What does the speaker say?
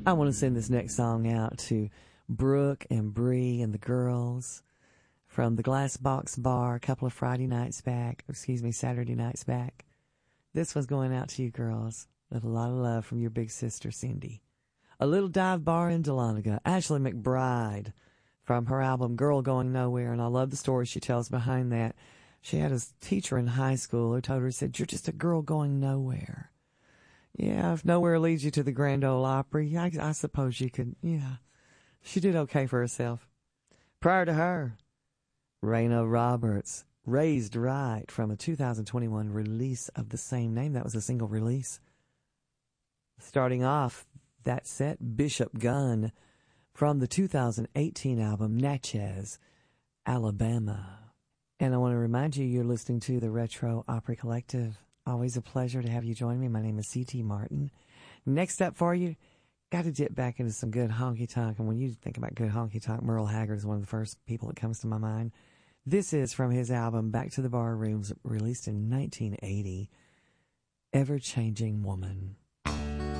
I want to send this next song out to Brooke and Bree and the girls from the Glass Box Bar a couple of Saturday nights back. This was going out to you girls with a lot of love from your big sister, Cindy. A Little Dive Bar in Dahlonega. Ashley McBride from her album Girl Going Nowhere, and I love the story she tells behind that. She had a teacher in high school who told her, said, "You're just a girl going nowhere." Yeah, if nowhere leads you to the Grand Ole Opry, I suppose you could, yeah. She did okay for herself. Prior to her, Raina Roberts, Raised Right, from a 2021 release of the same name. That was a single release. Starting off that set, Bishop Gunn from the 2018 album Natchez, Alabama. And I want to remind you, you're listening to the Retro Opry Collective. Always a pleasure to have you join me. My name is C.T. Martin. Next up for you, got to dip back into some good honky-tonk. And when you think about good honky-tonk, Merle Haggard is one of the first people that comes to my mind. This is from his album Back to the Bar Rooms, released in 1980, Ever-Changing Woman.